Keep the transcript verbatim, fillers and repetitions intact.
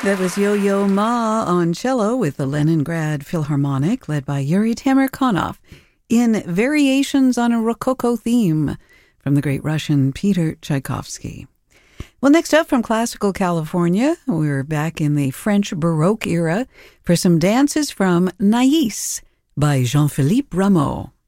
That was Yo-Yo Ma on cello with the Leningrad Philharmonic, led by Yuri Tamerkanov, in Variations on a Rococo Theme from the great Russian Peter Tchaikovsky. Well, next up from classical California, we're back in the French Baroque era for some dances from Nais by Jean-Philippe Rameau.